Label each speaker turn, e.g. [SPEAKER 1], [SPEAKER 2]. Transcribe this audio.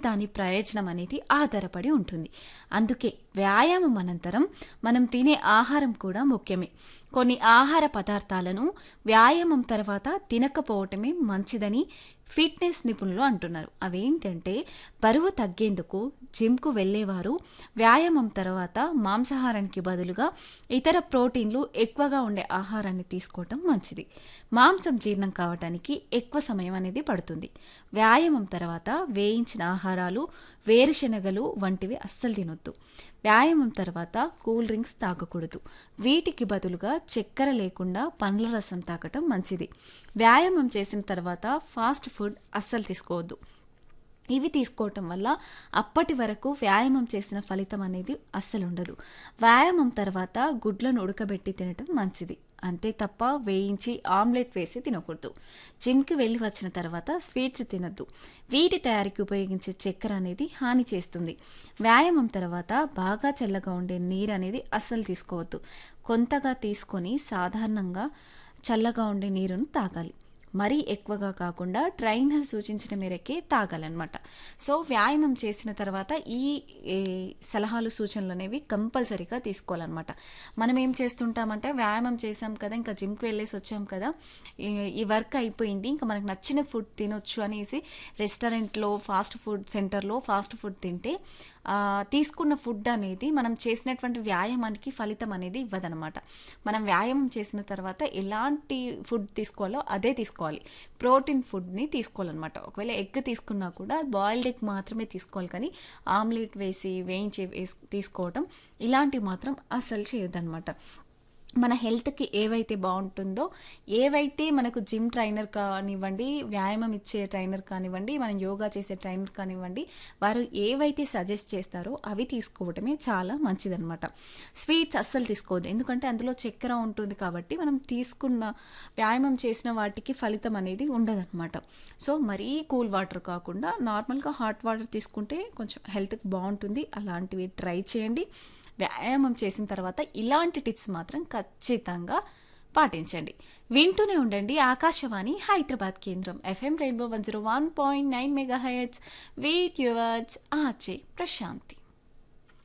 [SPEAKER 1] దాని ప్రయోజనం అనేది ఆధారపడి ఉంటుంది. అందుకే వ్యాయామం అనంతరం మనం తినే ఆహారం కూడా ముఖ్యమే. కొన్ని ఆహార పదార్థాలను వ్యాయామం తర్వాత తినకపోవటమే మంచిదని ఫిట్నెస్ నిపుణులు అంటున్నారు. అవేంటంటే బరువు తగ్గేందుకు జిమ్కు వెళ్ళేవారు వ్యాయామం తర్వాత మాంసాహారానికి బదులుగా ఇతర ప్రోటీన్లు ఎక్కువగా ఉండే ఆహారాన్ని తీసుకోవటం మంచిది. మాంసం జీర్ణం కావటానికి ఎక్కువ సమయం అనేది పడుతుంది. వ్యాయామం తర్వాత వేయించిన ఆహారాలు, వేరుశెనగలు వంటివి అస్సలు తినొద్దు. వ్యాయామం తర్వాత కూల్ డ్రింక్స్ తాగకూడదు. వీటికి బదులుగా చక్కెర లేకుండా పండ్ల రసం తాగటం మంచిది. వ్యాయామం చేసిన తర్వాత ఫాస్ట్ ఫుడ్ అస్సలు తీసుకోవద్దు. ఇవి తీసుకోవటం వల్ల అప్పటి వరకు వ్యాయామం చేసిన ఫలితం అనేది అస్సలు ఉండదు. వ్యాయామం తర్వాత గుడ్లను ఉడకబెట్టి తినటం మంచిది. అంతే తప్ప వేయించి ఆమ్లెట్ వేసి తినకూడదు. జిమ్కి వెళ్ళి వచ్చిన తర్వాత స్వీట్స్ తినొద్దు. వీటి తయారీకి ఉపయోగించే చక్కెర అనేది హాని చేస్తుంది. వ్యాయామం తర్వాత బాగా చల్లగా ఉండే నీరు అనేది అస్సలు తీసుకోవద్దు. కొంతగా తీసుకొని సాధారణంగా చల్లగా ఉండే నీరును తాగాలి. మరీ ఎక్కువగా కాకుండా ట్రైనర్ సూచించిన మేరకే తాగాలన్నమాట. సో వ్యాయామం చేసిన తర్వాత ఈ సలహాలు సూచనలు అనేవి కంపల్సరీగా తీసుకోవాలన్నమాట. మనం ఏం చేస్తుంటామంటే వ్యాయామం చేసాం కదా, ఇంకా జిమ్కి వెళ్ళేసి వచ్చాం కదా, ఈ వర్క్ అయిపోయింది, ఇంకా మనకు నచ్చిన ఫుడ్ తినొచ్చు అనేసి రెస్టారెంట్లో ఫాస్ట్ ఫుడ్ సెంటర్లో ఫాస్ట్ ఫుడ్ తింటే తీసుకున్న ఫుడ్ అనేది మనం చేసినటువంటి వ్యాయామానికి ఫలితం అనేది ఇవ్వదనమాట. మనం వ్యాయామం చేసిన తర్వాత ఎలాంటి ఫుడ్ తీసుకోవాలో అదే తీసుకోవాలి. ప్రోటీన్ ఫుడ్ని తీసుకోవాలన్నమాట. ఒకవేళ ఎగ్ తీసుకున్నా కూడా బాయిల్డ్ ఎగ్ మాత్రమే తీసుకోవాలి, కానీ ఆమ్లెట్ వేయించి తీసుకోవడం ఇలాంటివి మాత్రం అస్సలు చేయొద్దన్నమాట. మన హెల్త్కి ఏవైతే బాగుంటుందో, ఏవైతే మనకు జిమ్ ట్రైనర్ కానివ్వండి, వ్యాయామం ఇచ్చే ట్రైనర్ కానివ్వండి, మనం యోగా చేసే ట్రైనర్ కానివ్వండి, వారు ఏవైతే సజెస్ట్ చేస్తారో అవి తీసుకోవటమే చాలా మంచిదన్నమాట. స్వీట్స్ అస్సలు తీసుకోవద్దు, ఎందుకంటే అందులో చక్కెర ఉంటుంది కాబట్టి మనం తీసుకున్న వ్యాయామం చేసిన వాటికి ఫలితం అనేది ఉండదన్నమాట. సో మరీ కూల్ వాటర్ కాకుండా నార్మల్గా హాట్ వాటర్ తీసుకుంటే కొంచెం హెల్త్కి బాగుంటుంది. అలాంటివి ట్రై చేయండి. వ్యాయామం చేసిన తర్వాత ఇలాంటి టిప్స్ మాత్రం ఖచ్చితంగా పాటించండి. వింటూనే ఉండండి ఆకాశవాణి హైదరాబాద్ కేంద్రం FM rainbow 101.9 megahertz with yours RJ Prashanti.